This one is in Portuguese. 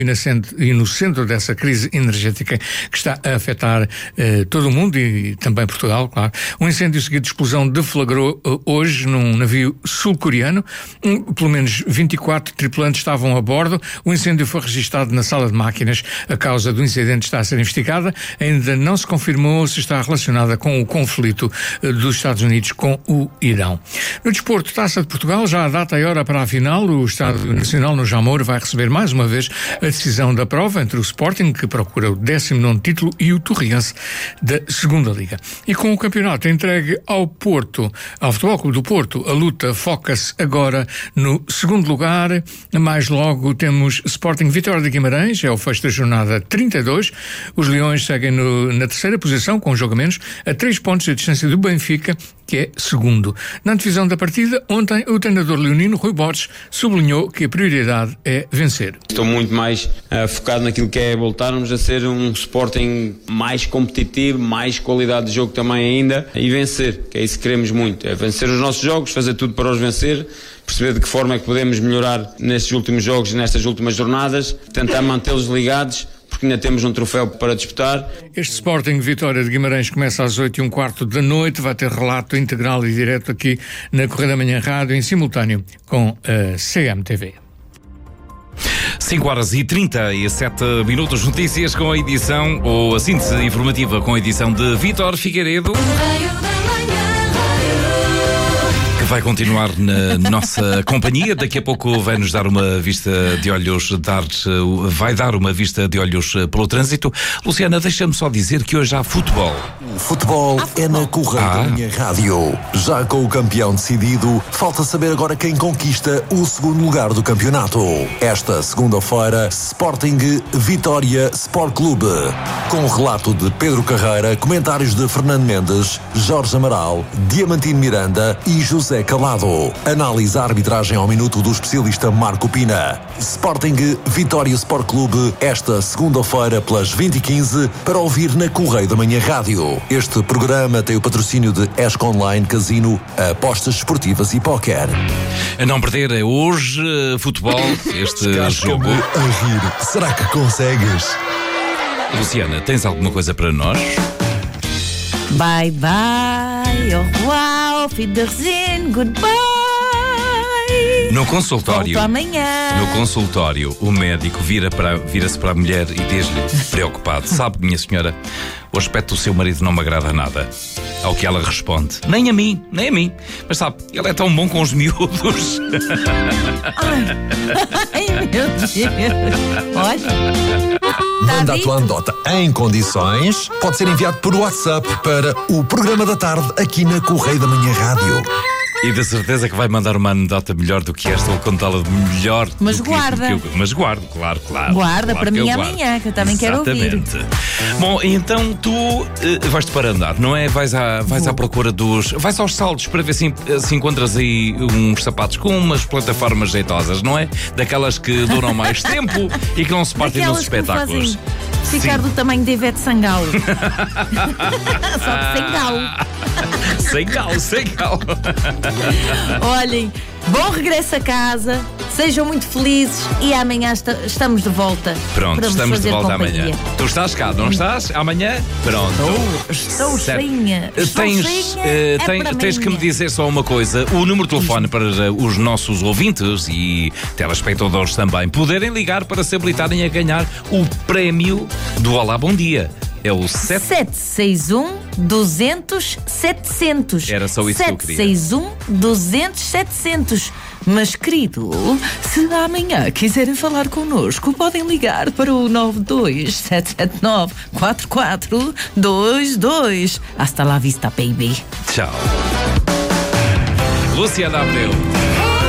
e no centro dessa crise energética que está a afetar todo o mundo e também Portugal, claro. Um incêndio seguido de explosão deflagrou hoje num navio sul-coreano. Pelo menos 24 tripulantes estavam a bordo. O incêndio foi registado na sala de máquinas. A causa do incidente está a ser investigada. Ainda não se confirmou se está relacionada com o conflito dos Estados Unidos com o Irão. No desporto, Taça de Portugal, já a data e hora para a final. O Estádio Nacional no Jamor vai receber mais uma vez a decisão da prova entre o Sporting, que procura o 19º título, e o Torriense da Segunda Liga. E com o campeonato entregue ao Porto, ao Futebol Clube do Porto, a luta foca-se agora no segundo lugar. Mais logo temos Sporting Vitória de Guimarães, é o fecho da jornada 32. Os Leões seguem na terceira posição, com um jogo a menos, a 3 pontos de distância do Benfica, que é segundo. Na antevisão da partida, ontem, o treinador leonino, Rui Borges, sublinhou que a prioridade é vencer. Estou muito mais focado naquilo que é voltarmos a ser um Sporting mais competitivo, mais qualidade de jogo também ainda, e vencer, que é isso que queremos muito, é vencer os nossos jogos, fazer tudo para os vencer, perceber de que forma é que podemos melhorar nestes últimos jogos e nestas últimas jornadas, tentar mantê-los ligados, porque ainda temos um troféu para disputar. Este Sporting Vitória de Guimarães começa às 8h15 da noite, vai ter relato integral e direto aqui na Correio da Manhã Rádio, em simultâneo com a CMTV. 5h37, notícias com a edição, ou a síntese informativa com a edição de Vítor Figueiredo, que vai continuar na nossa companhia. Daqui a pouco vai-nos dar uma vista de olhos, vai dar uma vista de olhos pelo trânsito. Luciana, deixa-me só dizer que hoje há futebol. O futebol é na Correio da Minha Rádio. Já com o campeão decidido, falta saber agora quem conquista o segundo lugar do campeonato. Esta segunda-feira, Sporting Vitória Sport Clube. Com o relato de Pedro Carreira, comentários de Fernando Mendes, Jorge Amaral, Diamantino Miranda e José Calado. Análise à arbitragem ao minuto do especialista Marco Pina. Sporting Vitória Sport Clube, esta segunda-feira pelas 20h15, para ouvir na Correio da Manhã Rádio. Este programa tem o patrocínio de ESC Online Casino, apostas esportivas e póquer. A não perder é hoje futebol, este jogo. A rir, será que consegues? Luciana, tens alguma coisa para nós? Bye bye, au revoir, auf Wiedersehen, goodbye. No consultório, volto amanhã. No consultório, o médico vira-se para a mulher e diz-lhe, preocupado: sabe, minha senhora, o aspecto do seu marido não me agrada nada. Ao que ela responde: nem a mim. Mas sabe, ele é tão bom com os miúdos. Ai, meu Deus. Olha. Manda a tua anedota em condições. Pode ser enviado por WhatsApp para o Programa da Tarde aqui na Correio da Manhã Rádio. E de certeza que vai mandar uma anedota melhor do que esta, ou contá-la melhor. Mas do guarda. Mas guardo, claro. Guarda claro para mim amanhã, que eu também quero ouvir. Bom, então tu vais-te para andar, não é? Vais à procura dos... Vais aos saldos para ver se encontras aí uns sapatos com umas plataformas jeitosas, não é? Daquelas que duram mais tempo e que não se partem nos espetáculos. Ficar do tamanho de Ivete Sangalo. Só que sem galo. Sem galo. Olhem, bom regresso a casa, sejam muito felizes e amanhã estamos de volta. Pronto, estamos de volta companhia. amanhã. Tu estás cá, não estás? Amanhã? Pronto. Estou cheinha. Tens que me dizer só uma coisa: o número de telefone para os nossos ouvintes e telespectadores também poderem ligar para se habilitarem a ganhar o prémio do Olá Bom Dia. É o 761-200-700. Era só isso que eu queria. 761-200-700. Mas, querido, se amanhã quiserem falar connosco, podem ligar para o 92-779-4422. Hasta la vista, baby. Tchau. Luciana Abreu.